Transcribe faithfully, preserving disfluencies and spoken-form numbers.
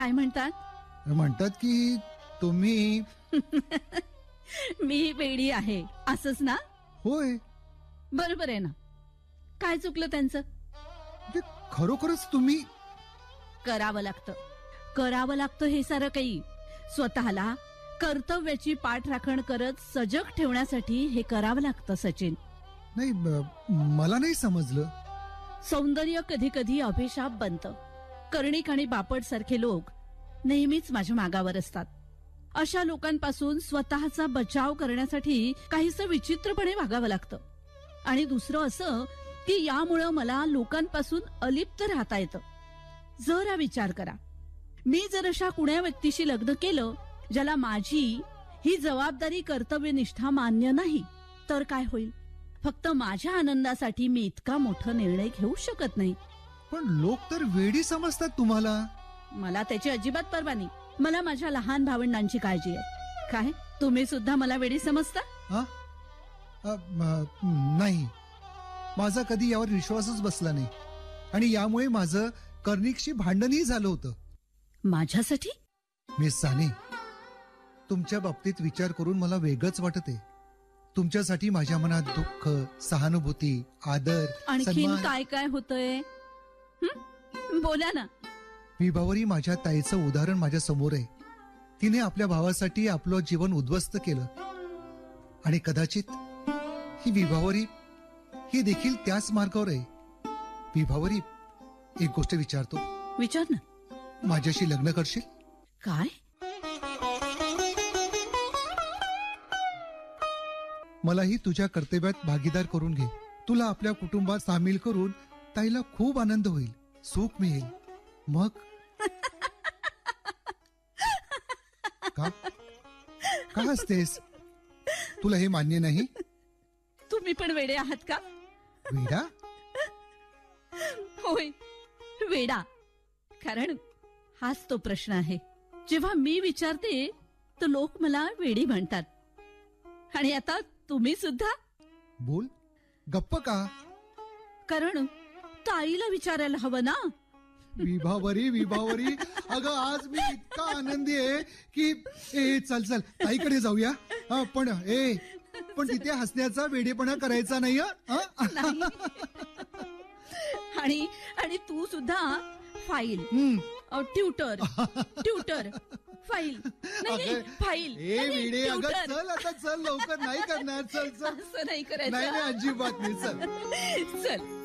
काय म्हणतात? म्हणतात की तुम्ही मी वेडी आहे असंच ना? होय. बरोबर आहे ना. काय चुकलं त्यांचं? म्हणजे खरोखरच तुम्ही करावं लागतं करावं लागतं हे सारं काही. स्वतःला कर्तव्याची पाठराखण करत सजग ठेवण्यासाठी हे करावं लागतं सचिन. नाही, ब- मला नाही समजलं. सौंदर्य कधी कधी अभिशाप बनतं. कर्णिक आणि बापट सारखे लोक नेहमीच माझ्या मागावर असतात. अशा लोकांपासून स्वतःचा बचाव करण्यासाठी काहीसं विचित्रपणे वागावं लागतं. आणि दुसरं असं की यामुळं मला लोकांपासून अलिप्त राहता येतं. जरा विचार करा, मी जर अशा कुण्या व्यक्तीशी लग्न केलं ज्याला माझी ही जबाबदारी कर्तव्यनिष्ठा मान्य नाही, तर काय होईल? फक्त माझ्या आनंदासाठी मी इतका मोठा निर्णय घेऊ शकत नाही. पण लोक तर वेडी समजतात तुम्हाला. मला त्याची अजिबात पर्वा नाही. मला माझ्या लहान भावंडांची काळजी आहे. काय तुम्ही सुद्धा मला वेडी समजता? हा? अ, म- नाही, माझा कधी यावर विश्वासच बसला नाही. आणि यामुळे माझं कर्णिकशी भांडणही झालं होतं. माझ्यासाठी? मिस साने, तुमच्या बाबतीत विचार करून मला वेगळंच वाटते. तुमच्यासाठी माझ्या मनात दुःख, सहानुभूती, आदर, आणखीन सन्मान. काय काय होतंय? हं? बोला ना. विभावरी माझ्या ताईचं उदाहरण माझ्या समोर आहे. तिने आपल्या भावासाठी आपलं जीवन उद्ध्वस्त केलं. आणि कदाचित ही विभावरी ही देखील त्याच मार्गावर आहे. विभावरी, एक गोष्ट विचारतो. विचार ना. माझ्याशी लग्न करशील? काय? मलाही तुझ्या कर्तव्यात भागीदार करून घे. तुला आपल्या कुटुंबात सामील करून ताईला खूप आनंद होईल, सुख मिळेल. मग का का हसतेस? तुला हे मान्य नाही? तुम्ही पण वेडे आहात का? वेडा? होय, वेडा. कारण हाच तो प्रश्न आहे. जेव्हा मी विचारते तर लोक मला वेडी म्हणतात. आणि आता तुम्ही सुद्धा. बोल, गप्प का? कारण ताईला विचारायला हवं ना. विभावरी, विभावरी, अगं आज मी इतका आनंदी आहे की ए चल चल ताईकडे जाऊया. हा, पण ए पण तिथे हसण्याचा वेडेपणा करायचा नाही. हं? नाही. आणि आणि तू सुद्धा फाईल, हं. ट्यूटर ट्यूटर फाईल नाही, नाही, अगं, फाईल ए नाही, नाही, वेडे, अगं ट्यूटर. चल आता, चल लवकर. नाही करणार, चल चल. असं नाही करायचं. नाही नाही, अजिबात नाही, चल. चल